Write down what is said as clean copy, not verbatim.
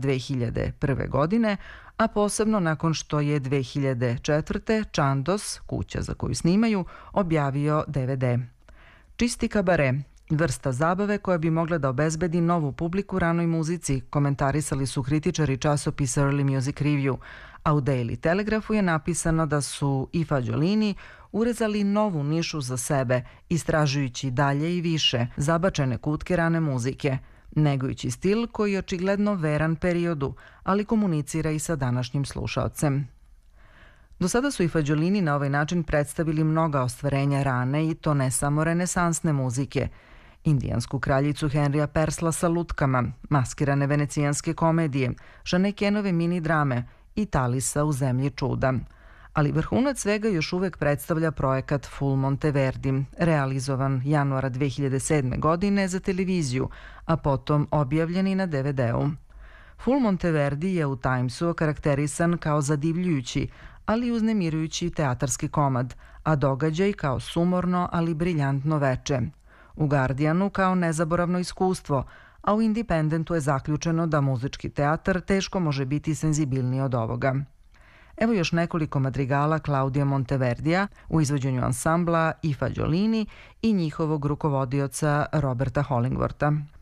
2001. godine, a posebno nakon što je 2004. Chandos, kuća za koju snimaju, objavio DVD. Čisti kabare, vrsta zabave koja bi mogla da obezbedi novu publiku ranoj muzici, komentarisali su kritičari časopisa Early Music Review, a u Daily Telegraphu je napisano da su i Fagiolini urezali novu nišu za sebe, istražujući dalje i više zabačene kutke rane muzike, negujući stil koji je očigledno veran periodu, ali komunicira i sa današnjim slušaocem. Do sada su i Fagiolini na ovaj način predstavili mnoga ostvarenja rane i to ne samo renesansne muzike, indijansku kraljicu Henrya Persla sa lutkama, maskirane venecijanske komedije, Šanekenove mini drame i Talisa u zemlji čuda. Ali vrhunac svega još uvek predstavlja projekat Full Monteverdi, realizovan januara 2007. godine za televiziju, a potom objavljen i na DVD-u. Full Monteverdi je u Timesu okarakterisan kao zadivljujući, ali uznemirujući teatarski komad, a događaj kao sumorno, ali briljantno veče. U Guardianu kao nezaboravno iskustvo, a u Independentu je zaključeno da muzički teatar teško može biti senzibilniji od ovoga. Evo još nekoliko madrigala Claudia Monteverdija u izvođenju ansambla i Fagiolini i njihovog rukovodioca Roberta Hollingwortha.